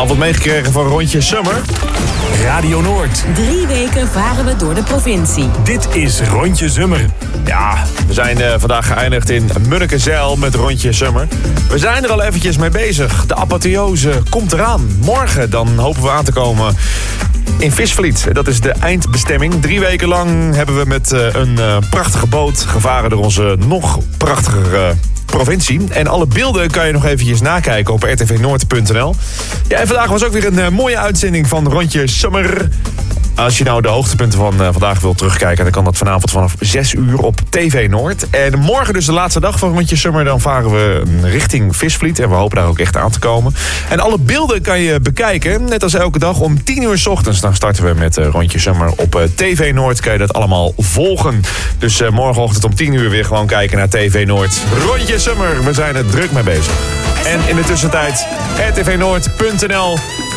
Al wat meegekregen van Rondje Summer? Radio Noord. 3 weken varen we door de provincie. Dit is Rondje Summer. Ja, we zijn vandaag geëindigd in Munnekezijl met Rondje Summer. We zijn er al eventjes mee bezig. De apotheose komt eraan. Morgen dan hopen we aan te komen in Visvliet. Dat is de eindbestemming. 3 weken lang hebben we met een prachtige boot gevaren door onze nog prachtigere provincie. En alle beelden kan je nog eventjes nakijken op rtvnoord.nl. Ja, en vandaag was ook weer een mooie uitzending van Rondje Summer. Als je nou de hoogtepunten van vandaag wilt terugkijken, dan kan dat vanavond vanaf 6 uur op TV Noord. En morgen dus de laatste dag van Rondje Summer. Dan varen we richting Visvliet en we hopen daar ook echt aan te komen. En alle beelden kan je bekijken, net als elke dag om 10 uur 's ochtends. Dan starten we met Rondje Summer op TV Noord. Kan je dat allemaal volgen. Dus morgenochtend om 10 uur weer gewoon kijken naar TV Noord. Rondje Summer, we zijn er druk mee bezig. En in de tussentijd rtvnoord.nl